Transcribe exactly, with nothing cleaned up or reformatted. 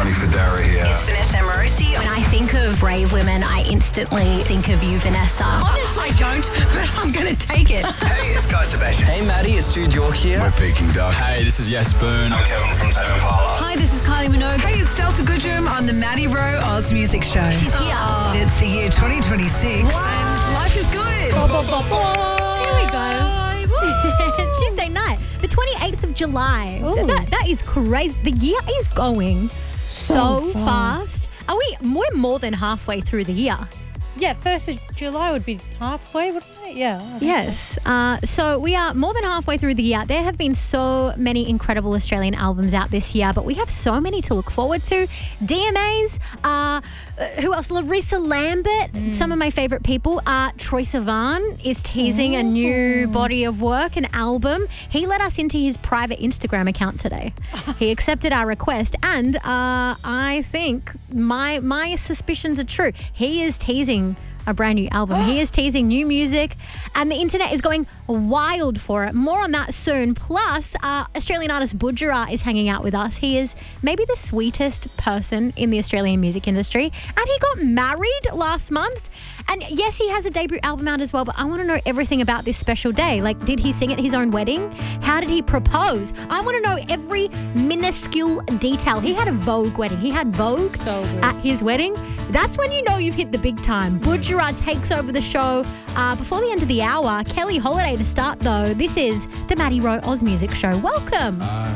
Tony Federa here. It's Vanessa Morosi. When I think of brave women, I instantly think of you, Vanessa. Honestly, I don't, but I'm going to take it. Hey, it's Guy Sebastian. Hey Maddie, it's Jude York here. We're Peking Duck. Hey, this is Yes Boone. I'm Kevin from Tame Impala. Hi, this is Kylie Minogue. Hey, it's Delta Goodrum on the Maddie Rowe Oz Music Show. She's here. It's the year twenty twenty-six and life is good. Here we go. Tuesday night, the twenty-eighth of July. That, that is crazy. The year is going so, So fast. Are we? We're more than halfway through the year. Yeah, first of July would be halfway, wouldn't it? Yeah. I think Yes. Uh, so we are more than halfway through the year. There have been so many incredible Australian albums out this year, but we have so many to look forward to. D M As, uh, who else? Larissa Lambert, some of my favourite people. Uh, Troye Sivan is teasing a new body of work, an album. He let us into his private Instagram account today. He accepted our request, and uh, I think my my suspicions are true. He is teasing a brand new album. He is teasing new music, and the internet is going wild for it. More on that soon. Plus, uh, Australian artist Budgerah is hanging out with us. He is maybe the sweetest person in the Australian music industry, and he got married last month. And yes, he has a debut album out as well, but I want to know everything about this special day. Like, did he sing at his own wedding? How did he propose? I want to know every minuscule detail. He had a Vogue wedding. He had Vogue So good. at his wedding. That's when you know you've hit the big time. Budgerah takes over the show uh, before the end of the hour. Kelly Holiday to start, though. This is the Maddie Rowe Oz Music Show. Welcome. I